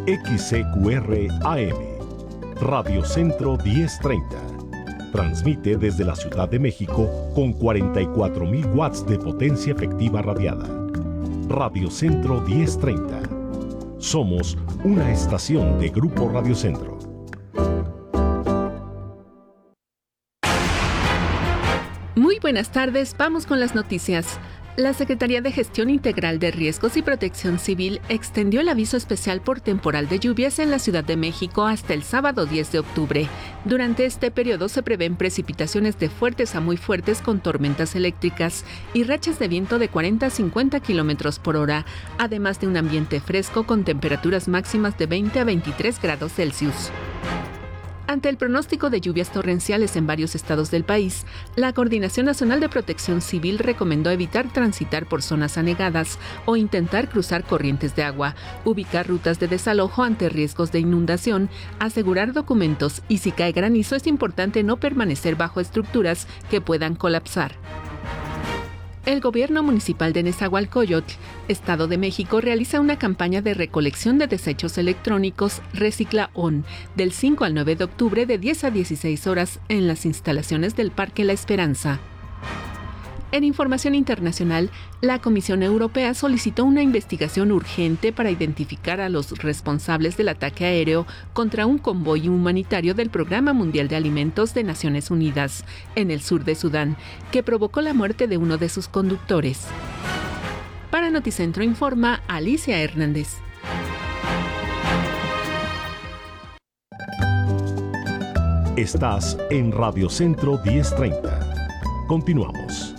XCQR AM, Radio Centro 1030. Transmite desde la Ciudad de México con 44.000 watts de potencia efectiva radiada. Radio Centro 1030. Somos una estación de Grupo Radio Centro. Muy buenas tardes, vamos con las noticias. La Secretaría de Gestión Integral de Riesgos y Protección Civil extendió el aviso especial por temporal de lluvias en la Ciudad de México hasta el sábado 10 de octubre. Durante este periodo se prevén precipitaciones de fuertes a muy fuertes con tormentas eléctricas y rachas de viento de 40 a 50 kilómetros por hora, además de un ambiente fresco con temperaturas máximas de 20 a 23 grados Celsius. Ante el pronóstico de lluvias torrenciales en varios estados del país, la Coordinación Nacional de Protección Civil recomendó evitar transitar por zonas anegadas o intentar cruzar corrientes de agua, ubicar rutas de desalojo ante riesgos de inundación, asegurar documentos y si cae granizo es importante no permanecer bajo estructuras que puedan colapsar. El gobierno municipal de Nezahualcóyotl, Estado de México, realiza una campaña de recolección de desechos electrónicos Recicla On del 5 al 9 de octubre de 10 a 16 horas en las instalaciones del Parque La Esperanza. En información internacional, la Comisión Europea solicitó una investigación urgente para identificar a los responsables del ataque aéreo contra un convoy humanitario del Programa Mundial de Alimentos de Naciones Unidas, en el sur de Sudán, que provocó la muerte de uno de sus conductores. Para Noticentro informa Alicia Hernández. Estás en Radio Centro 1030. Continuamos.